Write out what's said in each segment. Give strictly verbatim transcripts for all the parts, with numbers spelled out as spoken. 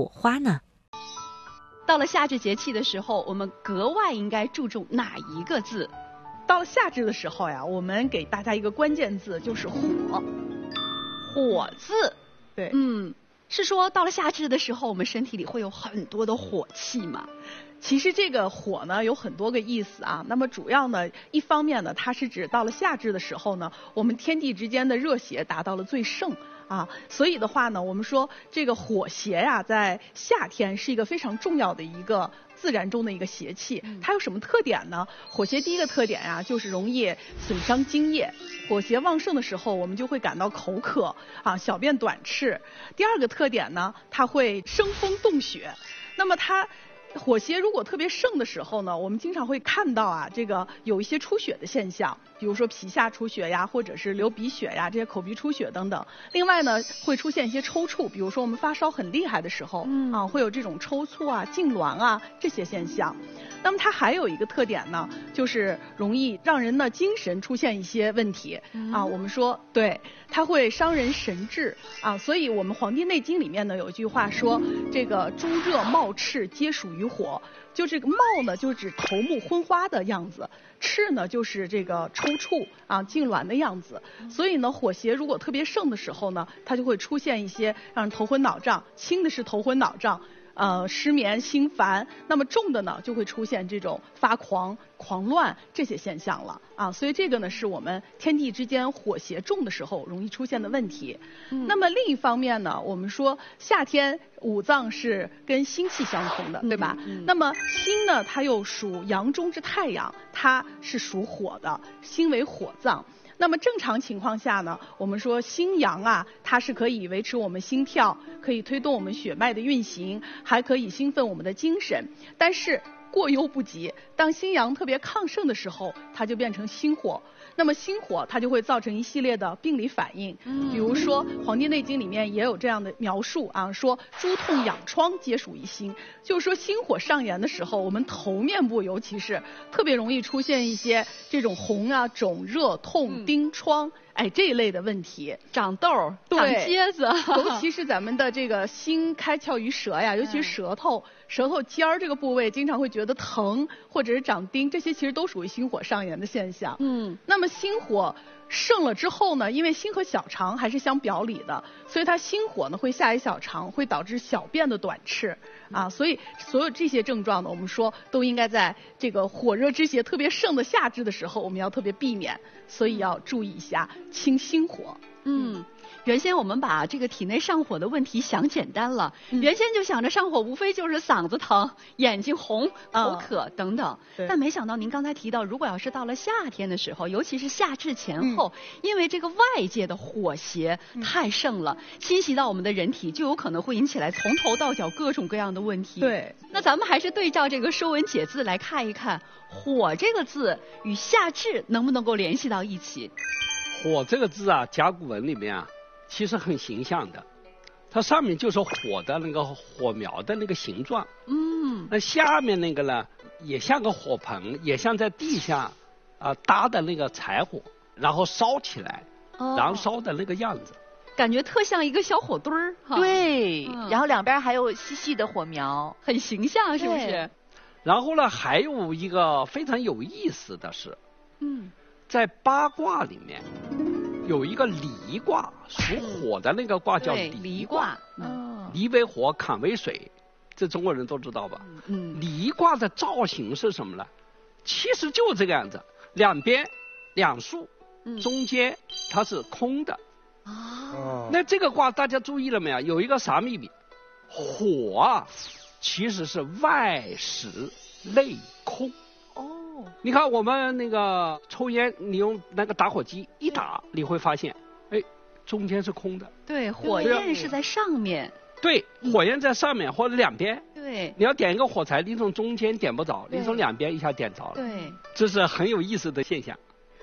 花呢？ 到了夏至节气的时候，我们格外应该注重哪一个字？ 到了夏至的时候呀，我们给大家一个关键字，就是火。 火字， 对， 嗯，是说到了夏至的时候，我们身体里会有很多的火气吗？ 其实这个火呢有很多个意思啊。那么主要呢，一方面呢，它是指到了夏至的时候呢，我们天地之间的热邪达到了最盛啊，所以的话呢，我们说这个火邪呀、啊，在夏天是一个非常重要的一个自然中的一个邪气。它有什么特点呢？火邪第一个特点呀、啊，就是容易损伤津液。火邪旺盛的时候，我们就会感到口渴啊，小便短赤。第二个特点呢，它会生风动血。那么它火邪如果特别盛的时候呢，我们经常会看到啊，这个有一些出血的现象，比如说皮下出血呀，或者是流鼻血呀，这些口鼻出血等等。另外呢，会出现一些抽搐，比如说我们发烧很厉害的时候，嗯、啊，会有这种抽搐啊、痉挛啊这些现象。那么它还有一个特点呢，就是容易让人的精神出现一些问题、嗯、啊。我们说，对，它会伤人神志啊。所以我们《黄帝内经》里面呢有一句话说，这个诸热冒赤皆属于火。就这个冒呢，就是指头目昏花的样子；赤呢，就是这个抽搐啊、痉挛的样子。所以呢，火邪如果特别盛的时候呢，它就会出现一些让人头昏脑胀；轻的是头昏脑胀。呃，失眠、心烦，那么重的呢，就会出现这种发狂、狂乱这些现象了啊。所以这个呢，是我们天地之间火邪重的时候容易出现的问题。嗯、那么另一方面呢，我们说夏天五脏是跟心气相通的，对吧？嗯嗯、那么心呢，它又属阳中之太阳，它是属火的，心为火脏。那么正常情况下呢，我们说心阳啊，它是可以维持我们心跳，可以推动我们血脉的运行，还可以兴奋我们的精神。但是过犹不及，当心阳特别亢盛的时候，它就变成心火。那么心火它就会造成一系列的病理反应，比如说《黄帝内经》里面也有这样的描述啊，说诸痛痒疮皆属于心，就是说心火上炎的时候，我们头面部尤其是特别容易出现一些这种红啊、肿、热、痛、疔疮。哎，这一类的问题， 长痘、长疖子， 尤其是咱们的这个心开窍于舌呀，尤其是舌头、舌头尖儿这个部位，经常会觉得疼，或者是长疔，这些其实都属于心火上炎的现象。嗯，那么心火盛了之后呢，因为心和小肠还是相表里的，所以它心火呢会下于小肠，会导致小便的短赤啊。所以所有这些症状呢，我们说都应该在这个火热之邪特别盛的夏至的时候，我们要特别避免，所以要注意一下清心火。 嗯，原先我们把这个体内上火的问题想简单了，嗯、原先就想着上火无非就是嗓子疼、眼睛红、口渴、嗯、等等，但没想到您刚才提到，如果要是到了夏天的时候，尤其是夏至前后，嗯、因为这个外界的火邪太盛了，嗯、侵袭到我们的人体，就有可能会引起来从头到脚各种各样的问题。 对， 那咱们还是对照这个《说文解字》来看一看，火这个字与夏至能不能够联系到一起？ 火这个字啊，甲骨文里面啊，其实很形象的，它上面就是火的那个火苗的那个形状，嗯，那下面那个呢，也像个火盆，也像在地下啊、呃、搭的那个柴火，然后烧起来，哦、燃烧的那个样子， 感觉特像一个小火堆儿， 对，嗯、然后两边还有细细的火苗， 很形象，是不是？ 然后呢，还有一个非常有意思的是，嗯。在八卦里面有一个离卦，属火的那个卦叫离卦。嗯，离为火，坎为水，这中国人都知道吧？嗯，离卦的造型是什么呢？其实就这个样子，两边两竖，中间它是空的。啊，那这个卦大家注意了没有？有一个啥秘密？火啊，其实是外实内空。你看我们那个抽烟，你用那个打火机一打，你会发现，哎，中间是空的。 对，火焰是在上面。 对，火焰在上面或者两边。 对， 你要点一个火柴，你从中间点不着，你从两边一下点着了。 对， 这是很有意思的现象。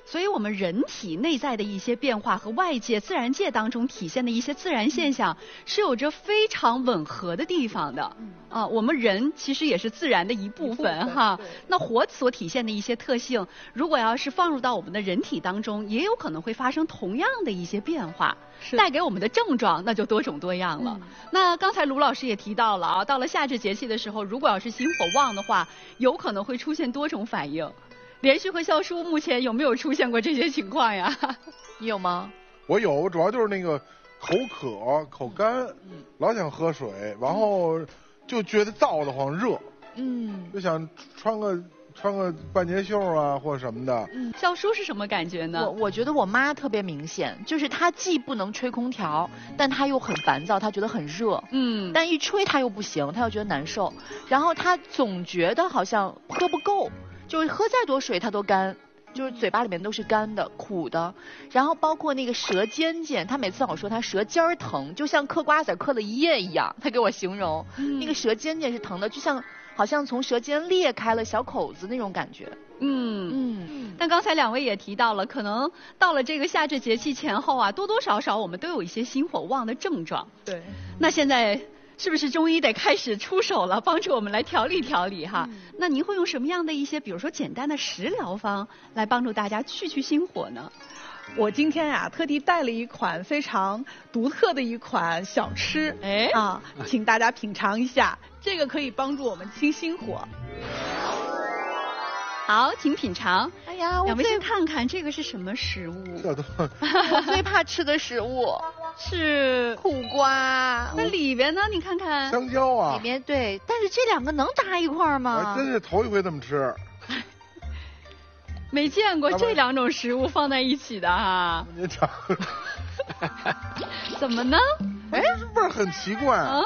所以我们人体内在的一些变化和外界自然界当中体现的一些自然现象是有着非常吻合的地方的。啊，我们人其实也是自然的一部分哈。那火所体现的一些特性，如果要是放入到我们的人体当中，也有可能会发生同样的一些变化，带给我们的症状那就多种多样了。嗯、那刚才卢老师也提到了啊，到了夏至节气的时候，如果要是心火旺的话，有可能会出现多种反应。连续和笑叔目前有没有出现过这些情况呀？ 你有吗？ 我有，我主要就是那个口渴、口干，嗯、老想喝水，然后就觉得燥得慌、热，嗯，就想穿个穿个半截袖啊或者什么的。 嗯，笑叔是什么感觉呢？ 我我觉得我妈特别明显，就是她既不能吹空调，但她又很烦躁，她觉得很热，嗯，但一吹她又不行，她又觉得难受，然后她总觉得好像喝不够。就是喝再多水它都干，就是嘴巴里面都是干的、苦的，然后包括那个舌尖尖，他每次老说他舌尖儿疼，就像嗑瓜子嗑了一夜一样，他给我形容，嗯、那个舌尖尖是疼的，就像好像从舌尖裂开了小口子那种感觉。 嗯嗯。但刚才两位也提到了，可能到了这个夏至节气前后啊，多多少少我们都有一些心火旺的症状。 对。 那现在是不是中医得开始出手了，帮助我们来调理调理哈？嗯、那您会用什么样的一些，比如说简单的食疗方，来帮助大家去去心火呢？ 我今天呀、啊，特地带了一款非常独特的一款小吃，哎啊，请大家品尝一下，这个可以帮助我们清心火。 好，请品尝。 哎呀， 两位先看看这个是什么食物？ 我最怕吃的食物是苦瓜。 那里边呢？你看看。 香蕉啊。 里边对，但是这两个能搭一块吗？ 我真是头一回这么吃。 没见过这两种食物放在一起的哈。 你尝。 怎么呢？ 哎，味儿很奇怪。嗯。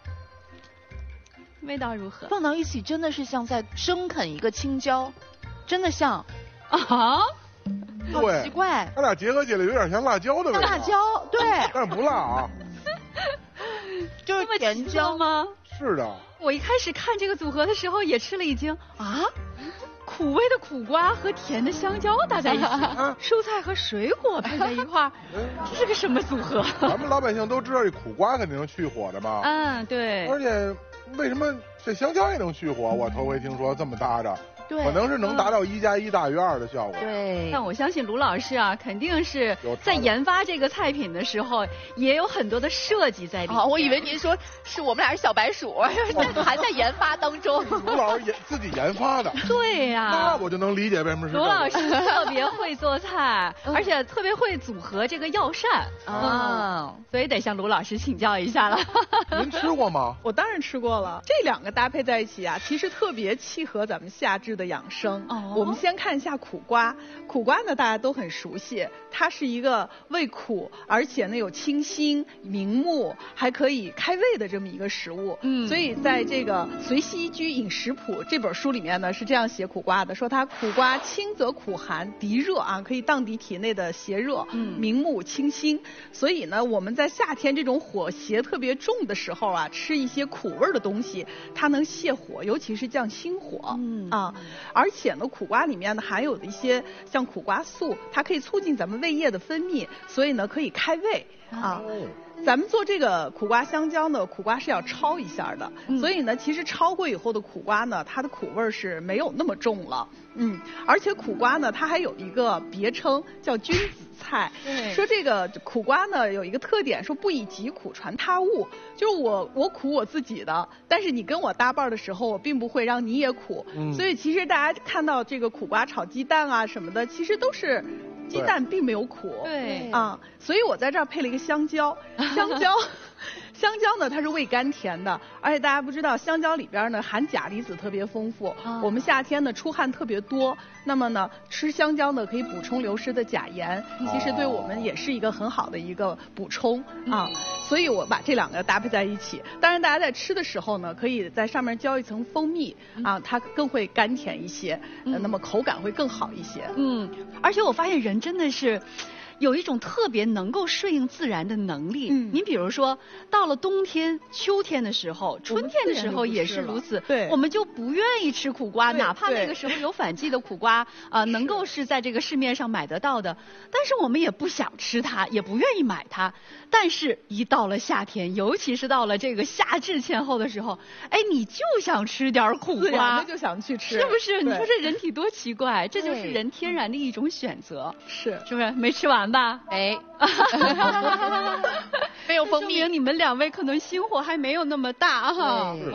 味道如何？ 放到一起真的是像在生啃一个青椒。真的像啊，好奇怪， 它俩结合起来有点像辣椒的味道。 辣椒，对， 但是不辣啊， 就是甜椒吗？ 是的。 我一开始看这个组合的时候也吃了一惊啊，苦味的苦瓜和甜的香蕉搭在一起，啊、蔬菜和水果配在一块儿，这是个什么组合？ 咱们老百姓都知道这苦瓜肯定能去火的嘛。 嗯，对。 而且为什么这香蕉也能去火？我头回听说这么搭着。 对， 可能是能达到一加一大于二的效果。 对， 但我相信卢老师啊，肯定是在研发这个菜品的时候，也有很多的设计在里面。 哦，我以为您说是我们俩是小白鼠，还在研发当中。 卢老师研自己研发的。 对呀、 啊。那我就能理解为什么是。 卢老师特别会做菜，而且特别会组合这个药膳啊、嗯，所以得向卢老师请教一下了。 您吃过吗？ 我当然吃过了。这两个搭配在一起啊，其实特别契合咱们夏至的养生。哦、我们先看一下苦瓜。苦瓜呢，大家都很熟悉，它是一个味苦，而且呢有清心明目，还可以开胃的这么一个食物。嗯，所以在这个《随溪居饮食谱》这本书里面呢，是这样写苦瓜的，说它苦瓜清则苦寒，涤热啊，可以荡涤体内的邪热，嗯，明目清心。所以呢，我们在夏天这种火邪特别重的时候啊，吃一些苦味的东西，它能泻火，尤其是降心火。嗯啊，而且呢，苦瓜里面呢含有的一些像苦瓜素，它可以促进咱们胃液的分泌，所以呢可以开胃啊。咱们做这个苦瓜香蕉呢，苦瓜是要焯一下的，嗯、所以呢，其实焯过以后的苦瓜呢，它的苦味是没有那么重了。嗯，而且苦瓜呢，它还有一个别称叫君子菜。说这个苦瓜呢有一个特点，说不以己苦传他物，就是我我苦我自己的，但是你跟我搭伴的时候，我并不会让你也苦。嗯、所以其实大家看到这个苦瓜炒鸡蛋啊什么的，其实都是。鸡蛋并没有苦， 对啊，所以我在这儿配了一个香蕉，香蕉，香蕉呢它是味甘甜的，而且大家不知道香蕉里边呢含钾离子特别丰富，啊、我们夏天呢出汗特别多，那么呢吃香蕉呢可以补充流失的钾盐，其实对我们也是一个很好的一个补充啊，所以我把这两个搭配在一起。当然大家在吃的时候呢，可以在上面浇一层蜂蜜啊，它更会甘甜一些，嗯、那么口感会更好一些。 嗯，而且我发现人真的是有一种特别能够顺应自然的能力。 嗯， 您比如说，到了冬天、秋天的时候，春天的时候也是如此。 对， 我们就不愿意吃苦瓜，哪怕那个时候有反季的苦瓜啊、呃，能够是在这个市面上买得到的，但是我们也不想吃它，也不愿意买它。但是，一到了夏天，尤其是到了这个夏至前后的时候，哎，你就想吃点苦瓜， 就想去吃， 是不是？你说这人体多奇怪，这就是人天然的一种选择， 是是不是？没吃完吧？ 哎，没有蜂蜜， 说明你们两位可能心火还没有那么大哈。